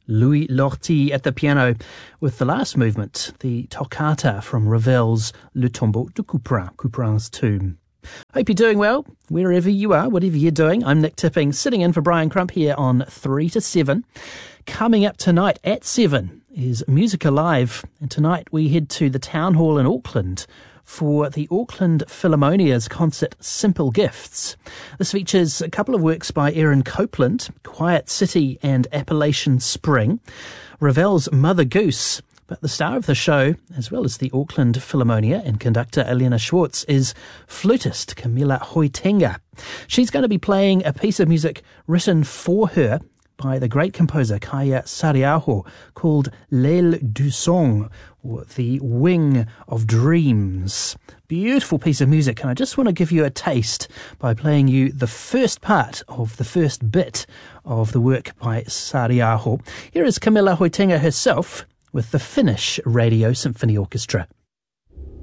Louis Lortie at the piano with the last movement, the toccata from Ravel's Le Tombeau de Couperin, Couperin's tomb. Hope you're doing well, wherever you are, whatever you're doing. I'm Nick Tipping, sitting in for Brian Crump here on 3 to 7. Coming up tonight at 7 is Music Alive, and tonight we head to the Town Hall in Auckland for the Auckland Philharmonia's concert Simple Gifts. This features a couple of works by Aaron Copland, Quiet City and Appalachian Spring, Ravel's Mother Goose. But the star of the show, as well as the Auckland Philharmonia and conductor Elena Schwartz, is flutist Camilla Hoitenga. She's going to be playing a piece of music written for her by the great composer Kaya Sariaho called L'aile du son, or the Wing of Dreams. Beautiful piece of music, and I just want to give you a taste by playing you the first part of the first bit of the work by Sariaho. Here is Camilla Hoitenga herself with the Finnish Radio Symphony Orchestra.